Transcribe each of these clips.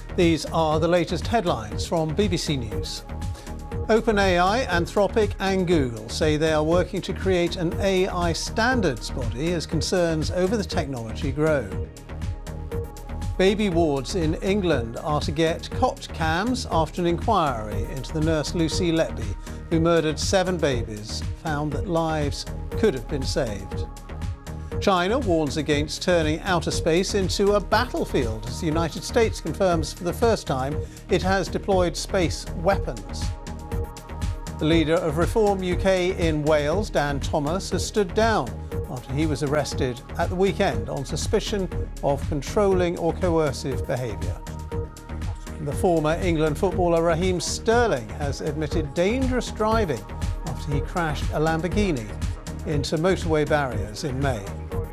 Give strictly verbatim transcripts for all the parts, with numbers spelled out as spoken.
These are the latest headlines from B B C News. OpenAI, Anthropic and Google say they are working to create an A I standards body as concerns over the technology grow. Baby wards in England are to get cot cams after an inquiry into the nurse Lucy Letby, who murdered seven babies, found that lives could have been saved. China warns against turning outer space into a battlefield as the United States confirms for the first time it has deployed space weapons. The leader of Reform U K in Wales, Dan Thomas, has stood down after he was arrested at the weekend on suspicion of controlling or coercive behaviour. The former England footballer Raheem Sterling has admitted dangerous driving after he crashed a Lamborghini into motorway barriers in May.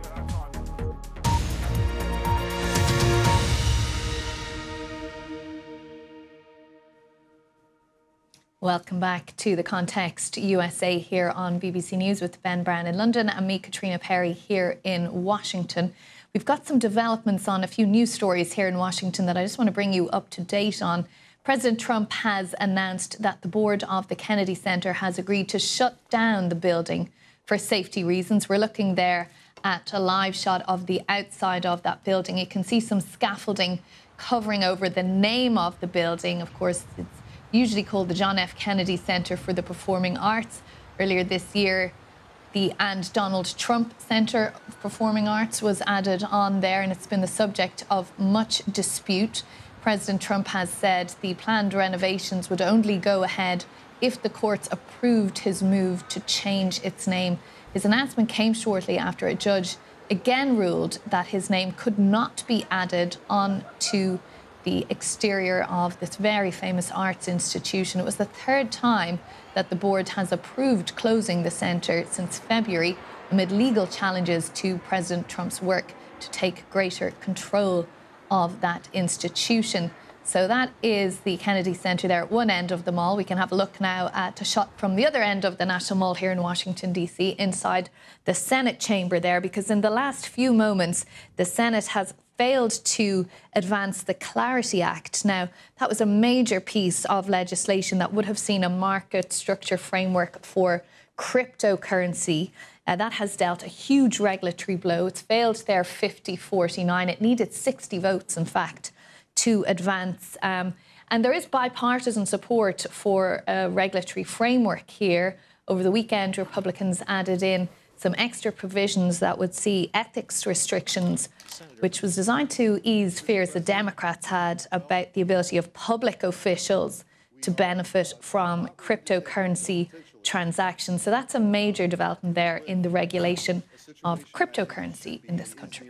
Welcome back to The Context U S A here on B B C News with Ben Brown in London and me, Katrina Perry, here in Washington. We've got some developments on a few news stories here in Washington that I just want to bring you up to date on. President Trump has announced that the board of the Kennedy Center has agreed to shut down the building for safety reasons. We're looking there at a live shot of the outside of that building. You can see some scaffolding covering over the name of the building. Of course, it's usually called the John F. Kennedy Center for the Performing Arts. Earlier this year, the and Donald Trump Center of Performing Arts was added on there, and it's been the subject of much dispute. President Trump has said the planned renovations would only go ahead if the courts approved his move to change its name. His announcement came shortly after a judge again ruled that his name could not be added on to the exterior of this very famous arts institution. It was the third time that the board has approved closing the centre since February amid legal challenges to President Trump's work to take greater control of that institution. So that is the Kennedy Center there at one end of the mall. We can have a look now at a shot from the other end of the National Mall here in Washington, D C, inside the Senate chamber there, because in the last few moments, the Senate has failed to advance the Clarity Act. Now, that was a major piece of legislation that would have seen a market structure framework for cryptocurrency. Uh, that has dealt a huge regulatory blow. It's failed there fifty forty-nine. It needed sixty votes, in fact, to advance. Um, and there is bipartisan support for a regulatory framework here. Over the weekend, Republicans added in some extra provisions that would see ethics restrictions, which was designed to ease fears the Democrats had about the ability of public officials to benefit from cryptocurrency transactions. So that's a major development there in the regulation of cryptocurrency in this country.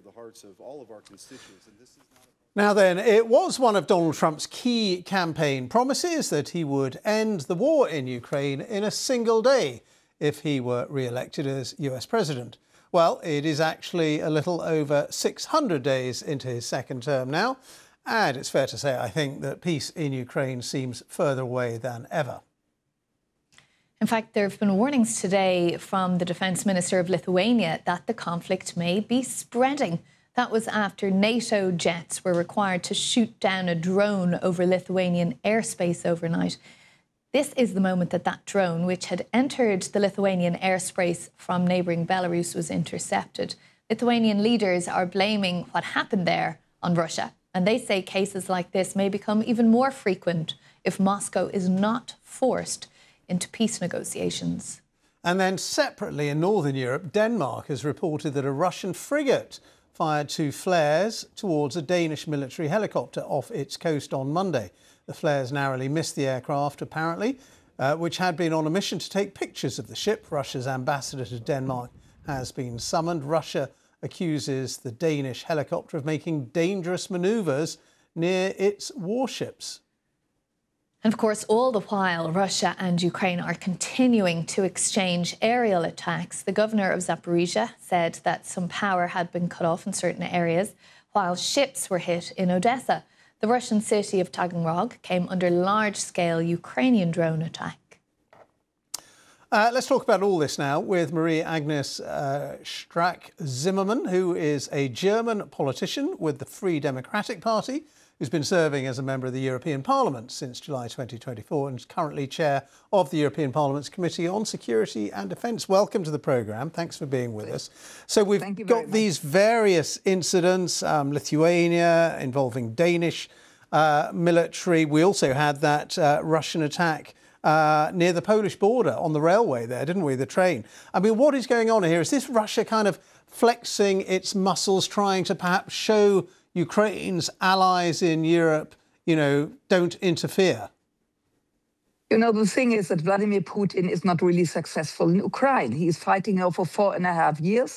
Now then, it was one of Donald Trump's key campaign promises that he would end the war in Ukraine in a single day if he were re-elected as U S president. Well, it is actually a little over six hundred days into his second term now, and it's fair to say, I think, that peace in Ukraine seems further away than ever. In fact, there have been warnings today from the Defence Minister of Lithuania that the conflict may be spreading. That was after NATO jets were required to shoot down a drone over Lithuanian airspace overnight. This is the moment that that drone, which had entered the Lithuanian airspace from neighbouring Belarus, was intercepted. Lithuanian leaders are blaming what happened there on Russia, and they say cases like this may become even more frequent if Moscow is not forced into peace negotiations. And then separately in Northern Europe, Denmark has reported that a Russian frigate fired two flares towards a Danish military helicopter off its coast on Monday. The flares narrowly missed the aircraft, apparently, uh, which had been on a mission to take pictures of the ship. Russia's ambassador to Denmark has been summoned. Russia accuses the Danish helicopter of making dangerous manoeuvres near its warships. And of course, all the while, Russia and Ukraine are continuing to exchange aerial attacks. The governor of Zaporizhia said that some power had been cut off in certain areas, while ships were hit in Odessa. The Russian city of Taganrog came under large-scale Ukrainian drone attack. Uh, let's talk about all this now with Marie Agnes uh, Strack-Zimmermann, who is a German politician with the Free Democratic Party, who's been serving as a member of the European Parliament since July twenty twenty-four and is currently chair of the European Parliament's Committee on Security and Defence. Welcome to the programme. Thanks for being with us. So we've got these various incidents, um, Lithuania involving Danish uh, military. We also had that uh, Russian attack uh, near the Polish border on the railway there, didn't we, the train? I mean, what is going on here? Is this Russia kind of flexing its muscles, trying to perhaps show Ukraine's allies in Europe, you know, don't interfere? You know, the thing is that Vladimir Putin is not really successful in Ukraine. He is fighting now for four and a half years.